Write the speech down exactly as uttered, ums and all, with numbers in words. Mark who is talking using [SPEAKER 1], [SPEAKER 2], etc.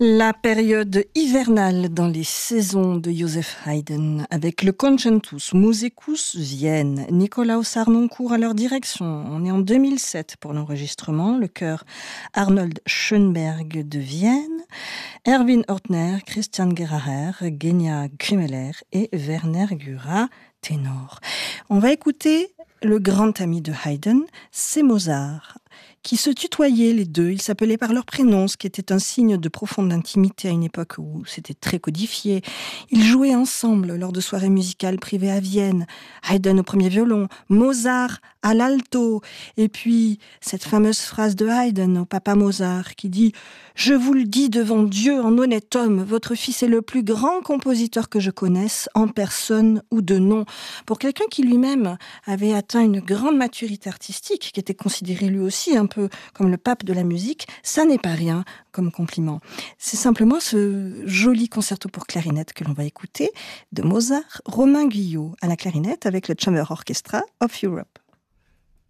[SPEAKER 1] La période hivernale dans les saisons de Joseph Haydn, avec le Concentus Musicus Vienne, Nikolaus Harnoncourt à leur direction. On est en deux mille sept pour l'enregistrement, le chœur Arnold Schönberg de Vienne, Erwin Ortner, Christian Geraher, Genia Grimmeler et Werner Güra, ténor. On va écouter le grand ami de Haydn, c'est Mozart, qui se tutoyaient les deux. Ils s'appelaient par leur prénom, ce qui était un signe de profonde intimité à une époque où c'était très codifié. Ils jouaient ensemble lors de soirées musicales privées à Vienne. Haydn au premier violon, Mozart à l'alto. Et puis, cette fameuse phrase de Haydn au papa Mozart qui dit « Je vous le dis devant Dieu en honnête homme, votre fils est le plus grand compositeur que je connaisse, en personne ou de nom. » Pour quelqu'un qui lui-même avait atteint une grande maturité artistique, qui était considéré lui aussi un peu comme le pape de la musique, ça n'est pas rien comme compliment. C'est simplement ce joli concerto pour clarinette que l'on va écouter de Mozart, Romain Guyot à la clarinette avec le Chamber Orchestra of Europe.